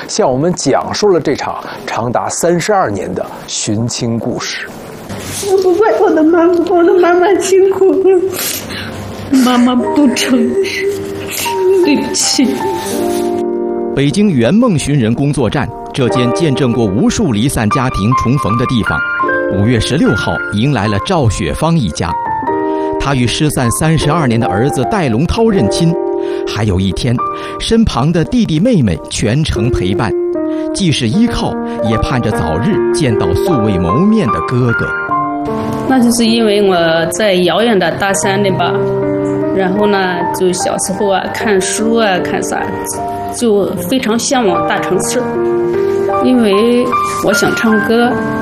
向我们讲述了这场长达32年的寻亲故事。 我不怪我的妈妈，我的妈妈辛苦了，妈妈不诚实，对不起。 北京圆梦寻人工作站，这间见证过无数离散家庭重逢的地方，5月16号迎来了赵雪芳一家。他与失散32年的儿子戴龙涛认亲，还有一天，身旁的弟弟妹妹全程陪伴，既是依靠，也盼着早日见到素未谋面的哥哥。 那就是因为我在遥远的大山里吧，然后呢，就小时候看书看啥，就非常向往大城市，因为我想唱歌，